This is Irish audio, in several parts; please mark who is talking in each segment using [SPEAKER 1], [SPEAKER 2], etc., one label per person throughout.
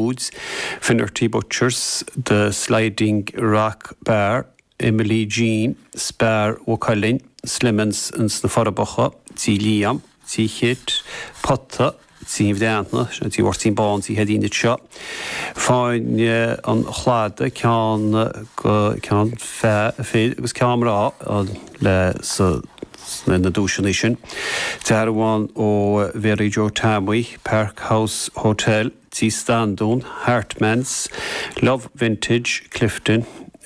[SPEAKER 1] Foods, Finnerty Butchers, The Sliding Rock Bar, Emily Jean, Spar O'Cullin, Slimmons and Snafarabacha, Tí Liam, Tí Hit, Potta, Tí Vdantna, Tí Wartín Bán, Tí Hedín it Shop. Fáin an chlada cean fé agus camera le sa na dúisina sin. Tarháin ó Very Joe Tamwi, Park House Hotel, Tí Standún, Hartmans, Love Vintage, Clifton,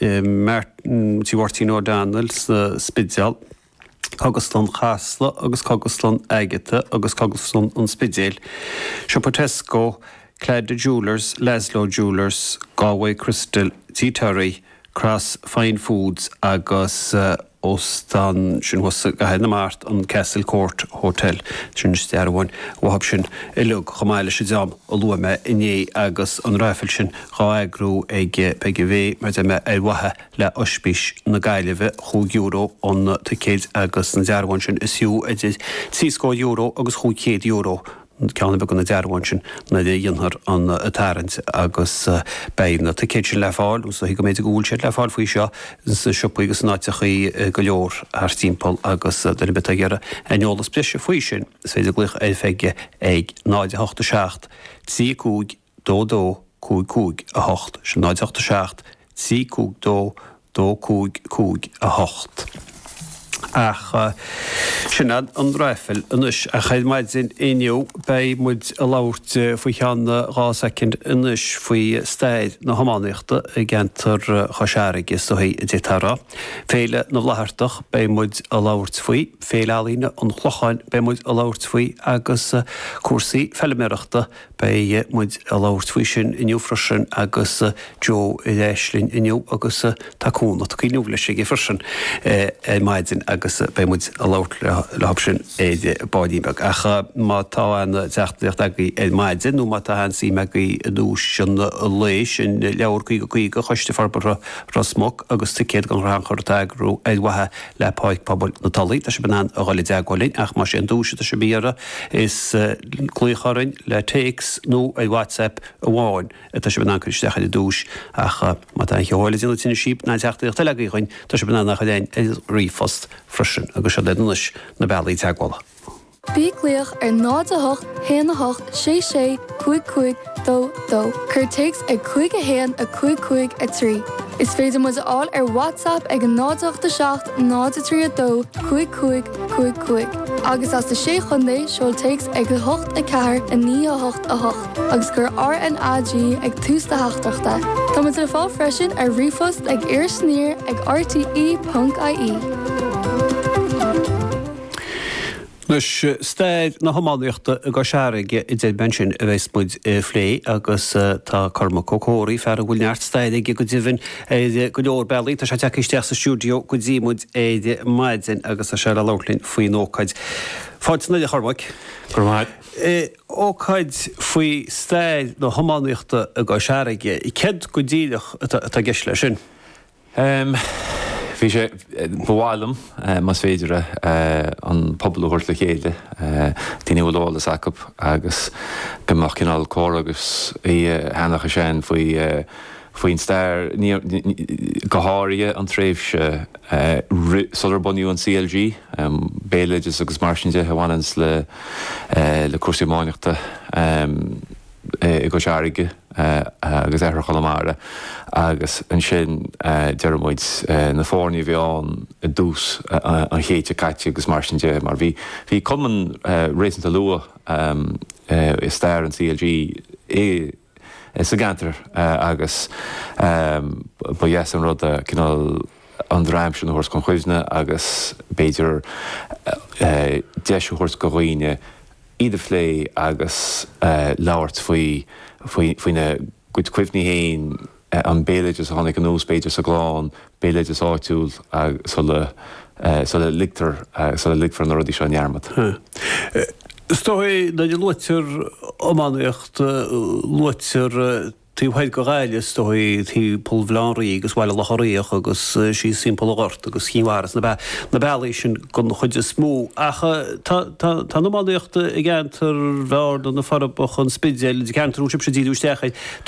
[SPEAKER 1] Tí Wartín O'Donnell's, Spidzal, Cogaslan Chasla, agus Cogaslan Agata, agus Cogaslan an Spidzal, Shopotesco, Cladda Jewellers, Laszlo Jewellers, Galway Crystal, Tí Turry, Cross Fine Foods, agus Ostan sin was gahead na mart an Castle Court Hotel sin stearhain wahab sin ilug chomáile sé jam a luame iné agus an raifil sin ráagrú ag PGV mar me wathe le ospis na gaiileh €100 an ticket agus an dearhain sin isú €3 agus €100 ceanna be gona dearhain sin na dhéonhar an tarrant agus beidna tá céid sin le fáil ús hi go méid gúil sé le fáil faoi seo sa sioppaí agus nátechaí go leor ar timppel agus duna bit a ggéire eolalas brise faoi sin is féidir gluich éfeige ag 987 tí cúg dó dó cúg cúg a 8 sin 987 tí cúg dó dó cúg cúg a 8. Ach sinad an raifil inis a chaid maid sin inniu bei muid a lauert faoi cheanna rásecin inis faoi staid na hamáníochta a gentar chasearige so hí détara. Féile na bhlahartach bei muid a lauert faoi, féile alína an chlochain bei muid a lauert faoi agus cuasaí fellimeachta bei muid a lauert faoi sin inniu frisin agus Joe Eislinn inniu agus tacúna tá cíniu leis sé frisin maid sin agus bei muid a lauert le hapsin bádíbeg. Acha má tá an teachtaíocht agaí maid sin, nó má tá hansí me dús sin léis sin leabhar chuig go choiste farbara rasmog agus ticéad gan ránchar teagrú wathe le páid pobl na talaí tá sé banán a gáile deagháilín ach má sé an dúise tá sé bíara is clúcharin le takes nó WhatsApp a bháin tá sé banán chuid decha dúis acha má tá cheáile dina tína síp ná teachtaíocht teleagaí chuin tá sé banán nach chuin rifost frisin agus sé leis na bailí teaghála.
[SPEAKER 2] Bí gluach ar 9 héanaach 6 cúig cúig dó dó. Cur takes ag cúig a héan a cúig cúig a trí. Is féidir muid áil ar WhatsApp ag 987 93 dó cúig cúig cúig cúig. Agus as de 6 chundé seol takes ag 8 a 4 a 9 a 8 agus gur RNAG ag tústa haachtarachta. Tá muid ar fáil freisin ar rifost ag iirsníir ag rte.ie.
[SPEAKER 1] Nus staid na hamáíochta a go seaige I dé ben sin a bheits muid phlé agus tá Cormac Cócóirí fear a bhfuil neart staid ag go dtíhann go leor bealaí tá sé teicisteach sa stúdio go dtí muid éide maidin agus a se a lolinn faoin ócaid. Fáid na Cormac. Ócaid faoi staid na hamáíochta a go seaige I ced go díadach tá geis lei sin.
[SPEAKER 3] Bhí sé bháilm mas féidir an pobl úirt le chéile tíine bhlálas acab agus gomach cinál cór agus í heanach a sin faoin stair go háirithe an tréimhse solar buniú an CLG béileidir agus mar sin de bhainans le cuasaí máineachta I go seaige agus éithre cholamara agus an sin dearmid na fórní bheán a dús an chéite caite agus mar sin de mar bhí cuman réanta lua I stair an CLG sa gantar agus ba yes an rud cinál an raim sin thuirs chun chuimhne agus beidir deisú thuirs go roiine iad phlé agus labhart faoine go cuimhní héin an béileidir a tháinig an nóspéidir sa gláán, béileidir áitiúil le ligtar le ligfar na rudí seo nearmad.
[SPEAKER 1] Stoi na lutir omáíocht lutir tíhaid go gaile stoi tí pulbhláí agus bhile lechoíoch agus sí simple gort agus cíhharas na bailí sin gon chuide smó acha tá nóáíochta I gceantar bhar don na farbach an spidéil cantarú sib sé díúistechaid